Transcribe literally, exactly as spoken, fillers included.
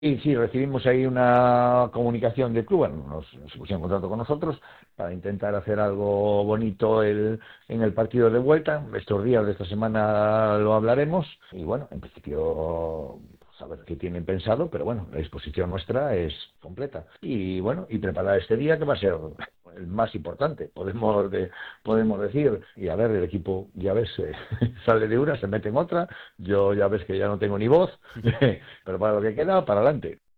Y sí, recibimos ahí una comunicación del club, bueno, nos, nos pusieron en contacto con nosotros para intentar hacer algo bonito el, en el partido de vuelta. Estos días de esta semana lo hablaremos y bueno, en principio pues, a ver qué tienen pensado, pero bueno, la disposición nuestra es completa. Y bueno, y preparar este día que va a ser el más importante, podemos de, podemos decir. Y a ver, el equipo, ya ves, eh, sale de una, se mete en otra, yo ya ves que ya no tengo ni voz, pero para lo que queda, para adelante.